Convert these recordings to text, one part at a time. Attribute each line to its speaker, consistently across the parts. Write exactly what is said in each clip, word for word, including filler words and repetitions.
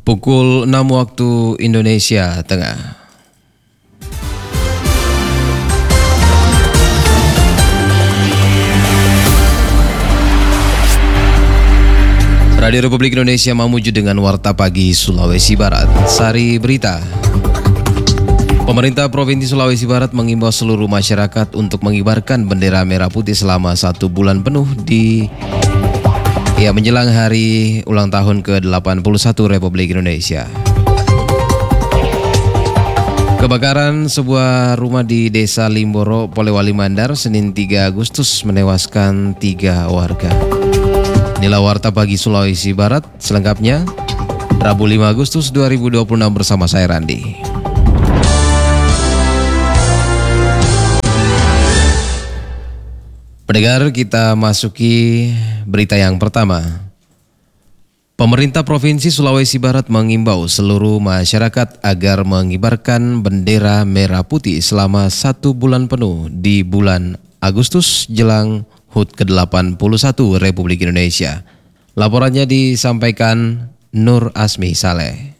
Speaker 1: Pukul enam waktu Indonesia Tengah. Radio Republik Indonesia memuju dengan Warta Pagi Sulawesi Barat. Sari Berita. Pemerintah Provinsi Sulawesi Barat mengimbau seluruh masyarakat untuk mengibarkan bendera merah putih selama satu bulan penuh di ya menjelang hari ulang tahun ke delapan puluh satu Republik Indonesia. Kebakaran sebuah rumah di Desa Limboro, Polewali Mandar, Senin tiga Agustus menewaskan tiga warga. Inilah Warta Pagi Sulawesi Barat, selengkapnya Rabu lima Agustus dua ribu dua puluh enam bersama saya Randi. Pendengar, kita masuki berita yang pertama. Pemerintah Provinsi Sulawesi Barat mengimbau seluruh masyarakat agar mengibarkan bendera merah putih selama satu bulan penuh di bulan Agustus jelang H U T ke delapan puluh satu Republik Indonesia. Laporannya disampaikan Nur Asmi Saleh.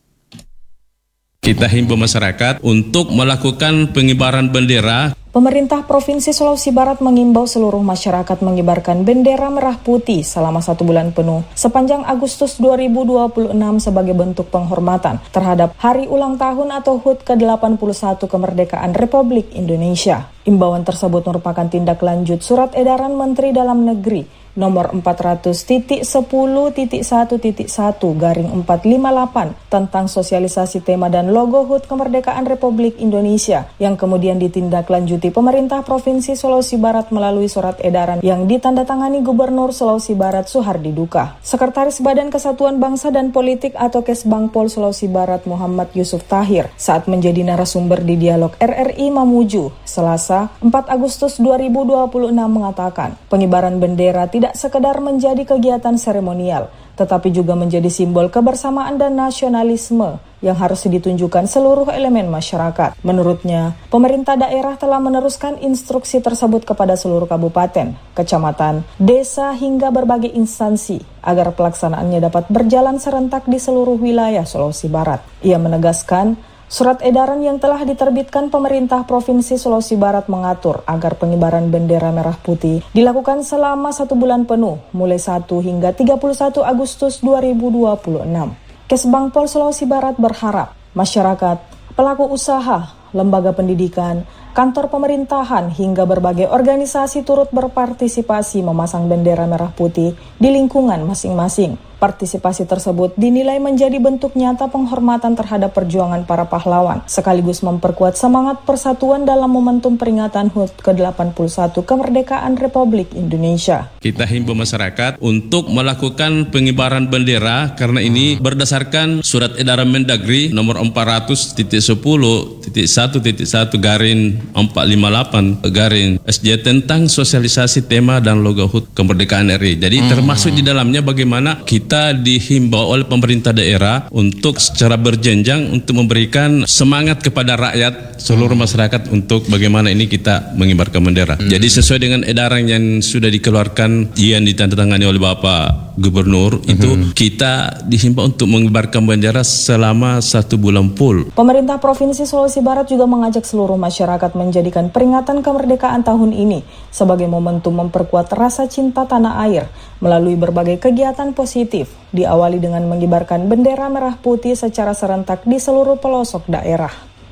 Speaker 2: Kita himbau masyarakat untuk melakukan pengibaran bendera.
Speaker 3: Pemerintah Provinsi Sulawesi Barat mengimbau seluruh masyarakat mengibarkan bendera merah putih selama satu bulan penuh sepanjang Agustus dua ribu dua puluh enam sebagai bentuk penghormatan terhadap hari ulang tahun atau H U T ke delapan puluh satu kemerdekaan Republik Indonesia. Imbauan tersebut merupakan tindak lanjut Surat Edaran Menteri Dalam Negeri nomor empat ratus sepuluh satu satu garing empat lima delapan tentang sosialisasi tema dan logo H U T kemerdekaan Republik Indonesia yang kemudian ditindaklanjuti pemerintah Provinsi Sulawesi Barat melalui surat edaran yang ditandatangani Gubernur Sulawesi Barat Suhardi Duka. Sekretaris Badan Kesatuan Bangsa dan Politik atau Kesbangpol Sulawesi Barat Muhammad Yusuf Tahir saat menjadi narasumber di Dialog R R I Mamuju Selasa empat Agustus dua ribu dua puluh enam mengatakan pengibaran bendera tidak tidak sekedar menjadi kegiatan seremonial, tetapi juga menjadi simbol kebersamaan dan nasionalisme yang harus ditunjukkan seluruh elemen masyarakat. Menurutnya, pemerintah daerah telah meneruskan instruksi tersebut kepada seluruh kabupaten, kecamatan, desa hingga berbagai instansi agar pelaksanaannya dapat berjalan serentak di seluruh wilayah Sulawesi Barat. Ia menegaskan, surat edaran yang telah diterbitkan pemerintah Provinsi Sulawesi Barat mengatur agar pengibaran bendera merah putih dilakukan selama satu bulan penuh, mulai satu hingga tiga puluh satu Agustus dua ribu dua puluh enam. Kesbangpol Sulawesi Barat berharap masyarakat, pelaku usaha, lembaga pendidikan, kantor pemerintahan hingga berbagai organisasi turut berpartisipasi memasang bendera merah putih di lingkungan masing-masing. Partisipasi tersebut dinilai menjadi bentuk nyata penghormatan terhadap perjuangan para pahlawan, sekaligus memperkuat semangat persatuan dalam momentum peringatan H U T ke delapan puluh satu kemerdekaan Republik Indonesia.
Speaker 2: Kita himbau masyarakat untuk melakukan pengibaran bendera karena ini berdasarkan Surat Edaran Mendagri nomor empat ratus sepuluh satu satu garing empat lima delapan garing S J tentang sosialisasi tema dan logo H U T kemerdekaan R I. Jadi hmm. termasuk di dalamnya bagaimana kita Kita dihimbau oleh pemerintah daerah untuk secara berjenjang untuk memberikan semangat kepada rakyat seluruh masyarakat untuk bagaimana ini kita mengibarkan bendera. Hmm. Jadi sesuai dengan edaran yang sudah dikeluarkan yang ditandatangani oleh Bapak Gubernur hmm. itu kita dihimbau untuk mengibarkan bendera selama satu bulan full.
Speaker 3: Pemerintah Provinsi Sulawesi Barat juga mengajak seluruh masyarakat menjadikan peringatan kemerdekaan tahun ini sebagai momentum memperkuat rasa cinta tanah air melalui berbagai kegiatan positif, diawali dengan mengibarkan bendera merah putih secara serentak di seluruh pelosok daerah.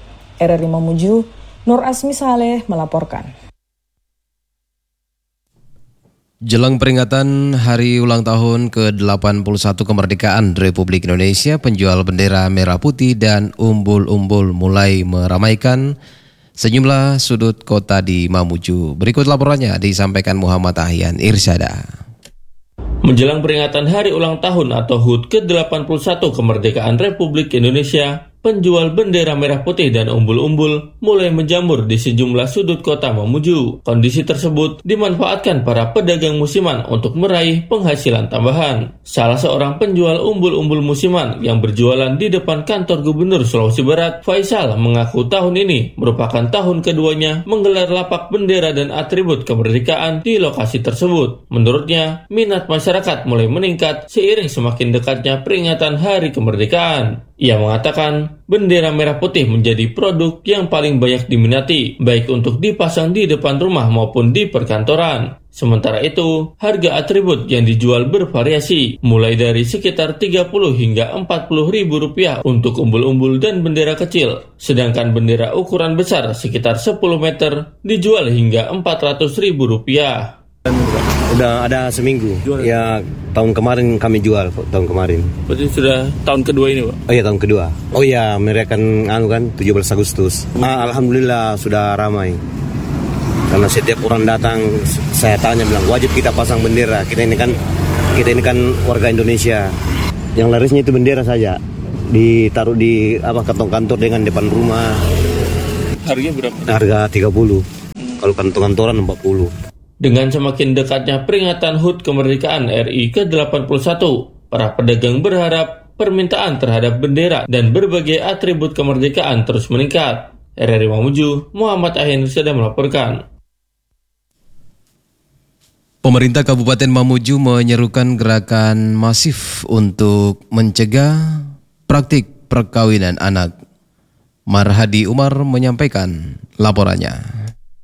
Speaker 3: R R I Mamuju, Nur Asmi Saleh melaporkan.
Speaker 1: Jelang peringatan Hari Ulang Tahun ke delapan puluh satu Kemerdekaan Republik Indonesia, penjual bendera merah putih dan umbul-umbul mulai meramaikan sejumlah sudut kota di Mamuju. Berikut laporannya disampaikan Muhammad Ahyan Irsyada.
Speaker 4: Menjelang peringatan Hari Ulang Tahun atau H U T ke delapan puluh satu Kemerdekaan Republik Indonesia, penjual bendera merah putih dan umbul-umbul mulai menjamur di sejumlah sudut kota Mamuju. Kondisi tersebut dimanfaatkan para pedagang musiman untuk meraih penghasilan tambahan. Salah seorang penjual umbul-umbul musiman yang berjualan di depan kantor Gubernur Sulawesi Barat, Faisal, mengaku tahun ini merupakan tahun keduanya menggelar lapak bendera dan atribut kemerdekaan di lokasi tersebut. Menurutnya, minat masyarakat mulai meningkat seiring semakin dekatnya peringatan Hari Kemerdekaan. Ia mengatakan bendera merah putih menjadi produk yang paling banyak diminati, baik untuk dipasang di depan rumah maupun di perkantoran. Sementara itu, harga atribut yang dijual bervariasi, mulai dari sekitar tiga puluh hingga empat puluh ribu rupiah untuk umbul-umbul dan bendera kecil. Sedangkan bendera ukuran besar sekitar sepuluh meter dijual hingga empat ratus ribu rupiah.
Speaker 5: Udah ada seminggu. Jual. Ya tahun kemarin kami jual, tahun kemarin.
Speaker 4: Berarti sudah tahun kedua ini, Pak?
Speaker 5: Oh iya, tahun kedua. Oh iya, merayakan anu kan tujuh belas Agustus. Ah, alhamdulillah sudah ramai. Karena setiap orang datang saya tanya bilang wajib kita pasang bendera. Kita ini kan kita ini kan warga Indonesia. Yang larisnya itu bendera saja. Ditaruh di apa kantong kantor dengan depan rumah.
Speaker 4: Harganya berapa?
Speaker 5: Harga tiga puluh. Hmm. Kalau kantong-kantoran empat puluh.
Speaker 4: Dengan semakin dekatnya peringatan H U T Kemerdekaan R I ke delapan puluh satu, para pedagang berharap permintaan terhadap bendera dan berbagai atribut kemerdekaan terus meningkat. R R I Mamuju, Muhammad Ahin sudah melaporkan.
Speaker 1: Pemerintah Kabupaten Mamuju menyerukan gerakan masif untuk mencegah praktik perkawinan anak. Marhadi Umar menyampaikan laporannya.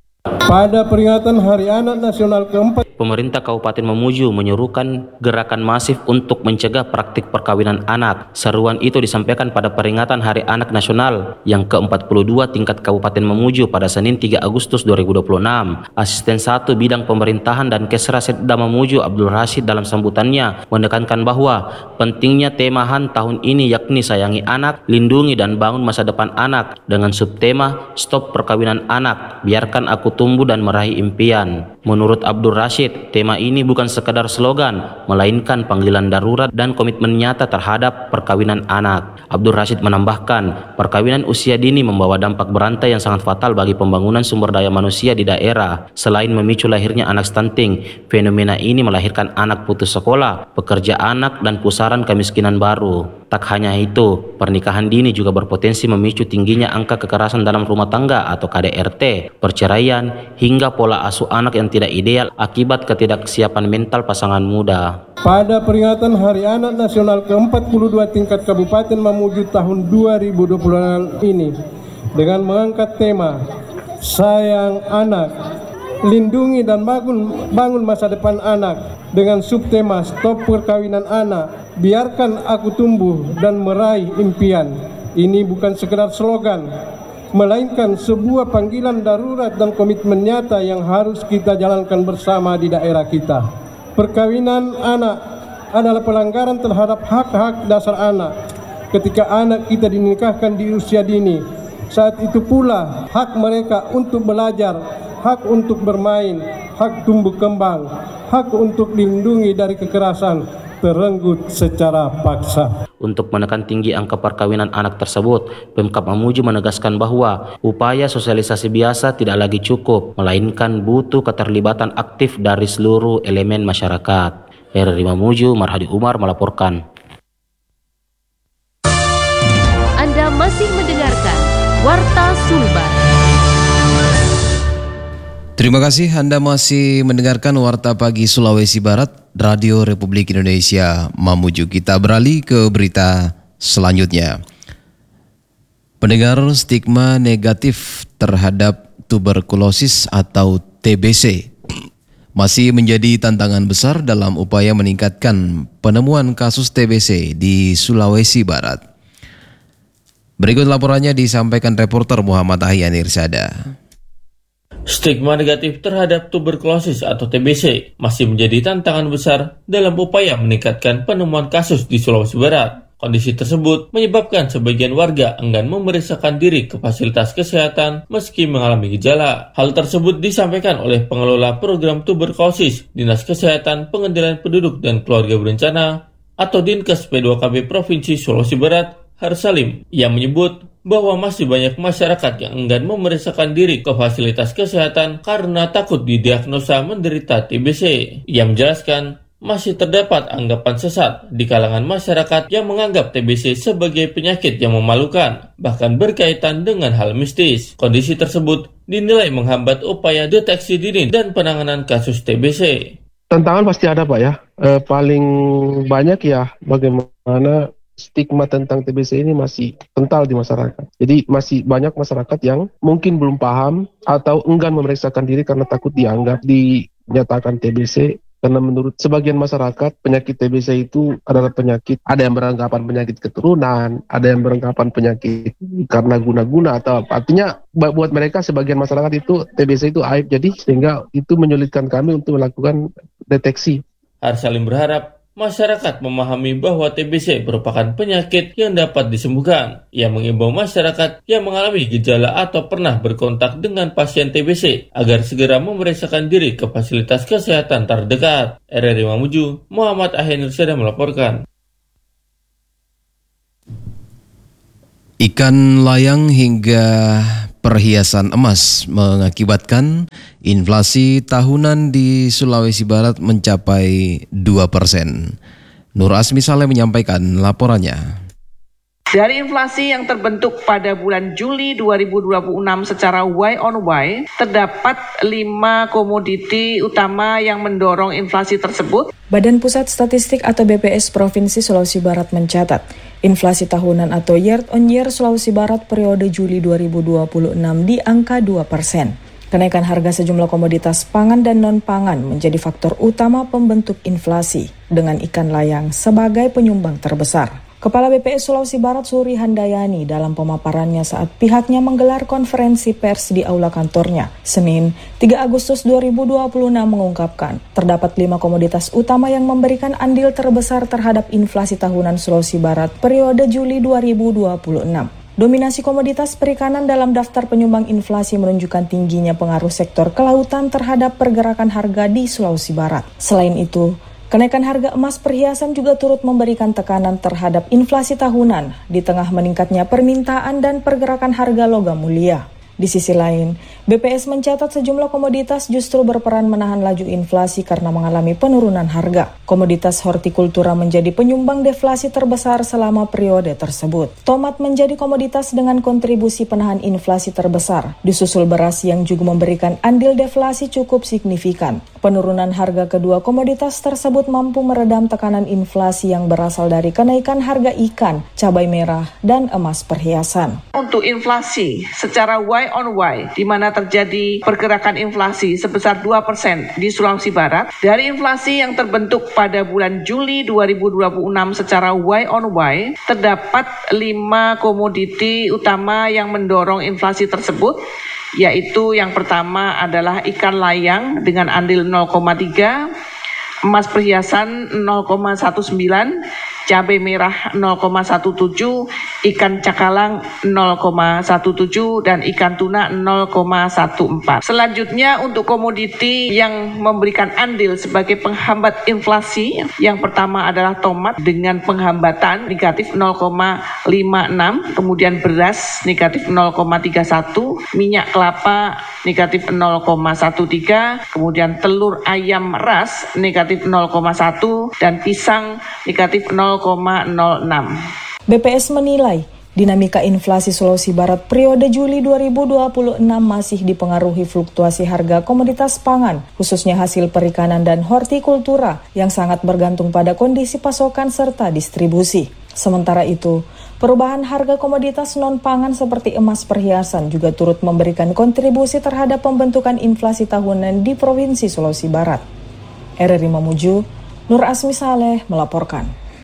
Speaker 6: Pada peringatan Hari Anak Nasional keempat,
Speaker 7: pemerintah Kabupaten Mamuju menyerukan gerakan masif untuk mencegah praktik perkawinan anak. Seruan itu disampaikan pada peringatan Hari Anak Nasional yang ke empat puluh dua tingkat Kabupaten Mamuju pada Senin tiga Agustus dua ribu dua puluh enam. Asisten satu Bidang Pemerintahan dan Kesra Setda Mamuju Abdul Rashid dalam sambutannya menekankan bahwa pentingnya tema H A N tahun ini yakni sayangi anak, lindungi dan bangun masa depan anak dengan subtema Stop Perkawinan Anak, biarkan aku tumbuh dan meraih impian. Menurut Abdul Rashid, tema ini bukan sekedar slogan, melainkan panggilan darurat dan komitmen nyata terhadap perkawinan anak. Abdul Rashid menambahkan, perkawinan usia dini membawa dampak berantai yang sangat fatal bagi pembangunan sumber daya manusia di daerah. Selain memicu lahirnya anak stunting, fenomena ini melahirkan anak putus sekolah, pekerja anak, dan pusaran kemiskinan baru. Tak hanya itu, pernikahan dini juga berpotensi memicu tingginya angka kekerasan dalam rumah tangga atau K D R T, perceraian, hingga pola asuh anak yang tidak ideal akibat ketidaksiapan mental pasangan muda.
Speaker 6: Pada peringatan Hari Anak Nasional ke empat puluh dua tingkat Kabupaten Mamuju tahun dua ribu dua puluh enam ini dengan mengangkat tema Sayang Anak, Lindungi dan Bangun, bangun Masa Depan Anak dengan subtema Stop Perkawinan Anak, Biarkan Aku Tumbuh dan Meraih Impian. Ini bukan sekedar slogan, melainkan sebuah panggilan darurat dan komitmen nyata yang harus kita jalankan bersama di daerah kita. Perkawinan anak adalah pelanggaran terhadap hak-hak dasar anak. Ketika anak kita dinikahkan di usia dini, saat itu pula hak mereka untuk belajar, hak untuk bermain, hak tumbuh kembang, hak untuk dilindungi dari kekerasan terenggut secara paksa.
Speaker 7: Untuk menekan tinggi angka perkawinan anak tersebut, Pemkab Mamuju menegaskan bahwa upaya sosialisasi biasa tidak lagi cukup, melainkan butuh keterlibatan aktif dari seluruh elemen masyarakat. R R I Mamuju, Marhadi Umar melaporkan.
Speaker 8: Anda masih mendengarkan Warta Sulbar.
Speaker 1: Terima kasih Anda masih mendengarkan Warta Pagi Sulawesi Barat, Radio Republik Indonesia Mamuju. Kita beralih ke berita selanjutnya. Pendengar, stigma negatif terhadap tuberkulosis atau T B C masih menjadi tantangan besar dalam upaya meningkatkan penemuan kasus T B C di Sulawesi Barat. Berikut laporannya disampaikan reporter Muhammad Ahyan Irsada.
Speaker 4: Stigma negatif terhadap tuberkulosis atau T B C masih menjadi tantangan besar dalam upaya meningkatkan penemuan kasus di Sulawesi Barat. Kondisi tersebut menyebabkan sebagian warga enggan memeriksakan diri ke fasilitas kesehatan meski mengalami gejala. Hal tersebut disampaikan oleh pengelola program tuberkulosis Dinas Kesehatan Pengendalian Penduduk dan Keluarga Berencana atau Dinkes P dua K B Provinsi Sulawesi Barat, Harsalim, yang menyebut bahwa masih banyak masyarakat yang enggan memeriksakan diri ke fasilitas kesehatan karena takut didiagnosa menderita T B C. Ia menjelaskan masih terdapat anggapan sesat di kalangan masyarakat yang menganggap T B C sebagai penyakit yang memalukan, bahkan berkaitan dengan hal mistis. Kondisi tersebut dinilai menghambat upaya deteksi dini dan penanganan kasus T B C.
Speaker 9: Tantangan pasti ada Pak ya, e, paling banyak ya bagaimana stigma tentang T B C ini masih kental di masyarakat. Jadi masih banyak masyarakat yang mungkin belum paham atau enggan memeriksakan diri karena takut dianggap dinyatakan T B C. Karena menurut sebagian masyarakat, penyakit T B C itu adalah penyakit, ada yang beranggapan penyakit keturunan, ada yang beranggapan penyakit karena guna-guna atau apa. Artinya buat mereka sebagian masyarakat itu T B C itu aib, jadi sehingga itu menyulitkan kami untuk melakukan deteksi.
Speaker 4: Harsalim berharap masyarakat memahami bahwa T B C merupakan penyakit yang dapat disembuhkan. Ia mengimbau masyarakat yang mengalami gejala atau pernah berkontak dengan pasien T B C agar segera memeriksakan diri ke fasilitas kesehatan terdekat. R R I Mamuju, Muhammad Ahyan Nursyada melaporkan.
Speaker 1: Ikan layang hingga perhiasan emas mengakibatkan inflasi tahunan di Sulawesi Barat mencapai dua persen. Nur Asmi Saleh menyampaikan laporannya.
Speaker 10: Dari inflasi yang terbentuk pada bulan Juli dua ribu dua puluh enam secara Y on Y, terdapat lima komoditi utama yang mendorong inflasi tersebut.
Speaker 3: Badan Pusat Statistik atau B P S Provinsi Sulawesi Barat mencatat, inflasi tahunan atau year on year Sulawesi Barat periode Juli dua ribu dua puluh enam di angka dua persen. Kenaikan harga sejumlah komoditas pangan dan non-pangan menjadi faktor utama pembentuk inflasi, dengan ikan layang sebagai penyumbang terbesar. Kepala B P S Sulawesi Barat Suri Handayani dalam pemaparannya saat pihaknya menggelar konferensi pers di aula kantornya, Senin tiga Agustus dua ribu dua puluh enam mengungkapkan, terdapat lima komoditas utama yang memberikan andil terbesar terhadap inflasi tahunan Sulawesi Barat periode Juli dua ribu dua puluh enam. Dominasi komoditas perikanan dalam daftar penyumbang inflasi menunjukkan tingginya pengaruh sektor kelautan terhadap pergerakan harga di Sulawesi Barat. Selain itu, kenaikan harga emas perhiasan juga turut memberikan tekanan terhadap inflasi tahunan di tengah meningkatnya permintaan dan pergerakan harga logam mulia. Di sisi lain, B P S mencatat sejumlah komoditas justru berperan menahan laju inflasi karena mengalami penurunan harga. Komoditas hortikultura menjadi penyumbang deflasi terbesar selama periode tersebut. Tomat menjadi komoditas dengan kontribusi penahan inflasi terbesar, disusul beras yang juga memberikan andil deflasi cukup signifikan. Penurunan harga kedua komoditas tersebut mampu meredam tekanan inflasi yang berasal dari kenaikan harga ikan, cabai merah, dan emas perhiasan.
Speaker 10: Untuk inflasi secara Y on Y, di mana terjadi pergerakan inflasi sebesar dua persen di Sulawesi Barat, dari inflasi yang terbentuk pada bulan Juli dua ribu dua puluh enam secara Y on Y, terdapat lima komoditi utama yang mendorong inflasi tersebut, yaitu yang pertama adalah ikan layang dengan andil nol koma tiga, emas perhiasan nol koma sembilan belas, cabai merah nol koma tujuh belas, ikan cakalang nol koma tujuh belas, dan ikan tuna nol koma empat belas. Selanjutnya untuk komoditi yang memberikan andil sebagai penghambat inflasi, yang pertama adalah tomat dengan penghambatan negatif nol koma lima enam, kemudian beras negatif nol koma tiga satu, minyak kelapa negatif nol koma tiga belas, kemudian telur ayam ras negatif nol koma satu, dan pisang negatif nol koma nol enam.
Speaker 3: B P S menilai dinamika inflasi Sulawesi Barat periode Juli dua ribu dua puluh enam masih dipengaruhi fluktuasi harga komoditas pangan, khususnya hasil perikanan dan hortikultura yang sangat bergantung pada kondisi pasokan serta distribusi. Sementara itu, perubahan harga komoditas non-pangan seperti emas perhiasan juga turut memberikan kontribusi terhadap pembentukan inflasi tahunan di Provinsi Sulawesi Barat. R R I Mamuju, Nur Asmi Saleh melaporkan.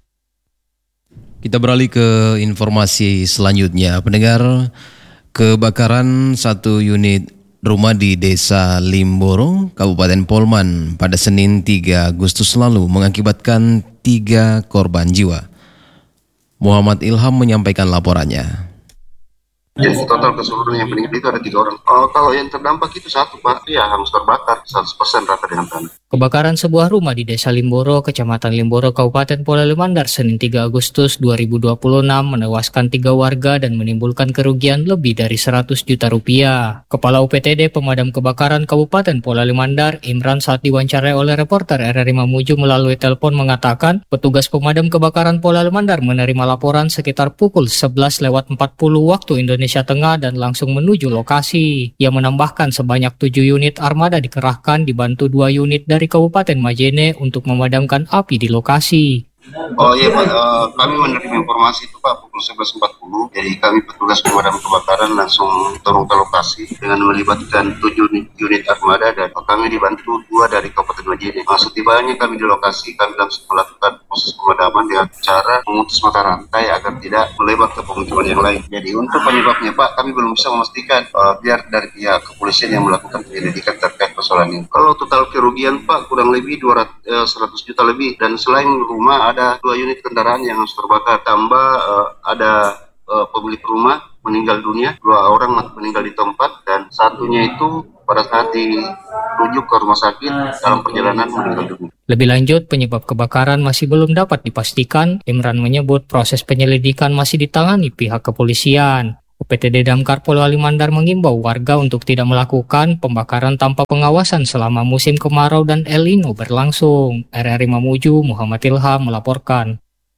Speaker 1: Kita beralih ke informasi selanjutnya. Pendengar, kebakaran satu unit rumah di Desa Limboro, Kabupaten Polman pada Senin tiga Agustus lalu mengakibatkan tiga korban jiwa. Muhammad Ilham menyampaikan laporannya.
Speaker 11: Jadi total keseluruhan yang meninggal itu ada tiga orang. Oh, kalau yang terdampak itu satu Pak, ya hangus terbakar seratus persen rata dengan tanah.
Speaker 12: Kebakaran sebuah rumah di Desa Limboro, Kecamatan Limboro, Kabupaten Polewali Mandar, Senin tiga Agustus dua ribu dua puluh enam menewaskan tiga warga dan menimbulkan kerugian lebih dari seratus juta rupiah. Kepala U P T D Pemadam Kebakaran Kabupaten Polewali Mandar, Imran, saat diwawancarai oleh reporter R R I Mamuju melalui telepon mengatakan, petugas pemadam kebakaran Polewali Mandar menerima laporan sekitar pukul sebelas lewat empat puluh waktu Indonesia Tengah dan langsung menuju lokasi. Ia menambahkan sebanyak tujuh unit armada dikerahkan dibantu dua unit dari Kabupaten Majene untuk memadamkan api di lokasi.
Speaker 11: Oh iya Pak, uh, kami menerima informasi itu Pak pukul sebelas empat puluh. Jadi kami petugas pemadam kebakaran langsung turun ke lokasi dengan melibatkan tujuh unit armada dan kami dibantu dua dari Kabupaten Majene. Nah, setibanya kami di lokasi, kami langsung melakukan proses pemadaman dengan cara memutus mata rantai agar tidak melebar ke pemukiman yang lain. Jadi untuk penyebabnya Pak, kami belum bisa memastikan, uh, biar dari pihak kepolisian yang melakukan penyelidikan terkait persoalan ini. Kalau total kerugian Pak kurang lebih dua ratus, uh, seratus juta lebih, dan selain rumah ada dua unit kendaraan yang harus terbakar, tambah uh, ada uh, pemilik rumah meninggal dunia, dua orang meninggal di tempat, dan satunya itu pada saat dirujuk ke rumah sakit dalam perjalanan meninggal dunia.
Speaker 12: Lebih lanjut, penyebab kebakaran masih belum dapat dipastikan. Imran menyebut proses penyelidikan masih ditangani pihak kepolisian. U P T D Damkar Polewali Mandar mengimbau warga untuk tidak melakukan pembakaran tanpa pengawasan selama musim kemarau dan El Nino berlangsung. R R I Mamuju, Muhammad Ilham melaporkan.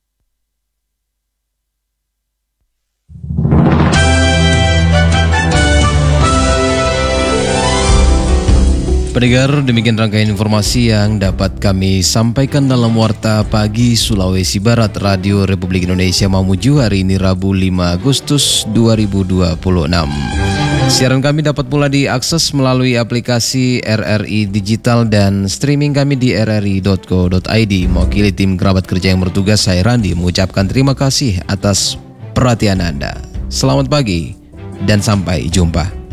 Speaker 1: Pendengar, demikian rangkaian informasi yang dapat kami sampaikan dalam Warta Pagi Sulawesi Barat Radio Republik Indonesia Mamuju hari ini Rabu lima Agustus dua ribu dua puluh enam. Siaran kami dapat pula diakses melalui aplikasi R R I Digital dan streaming kami di r r i dot co dot i d. Mewakili tim kerabat kerja yang bertugas, saya Randi mengucapkan terima kasih atas perhatian Anda. Selamat pagi dan sampai jumpa.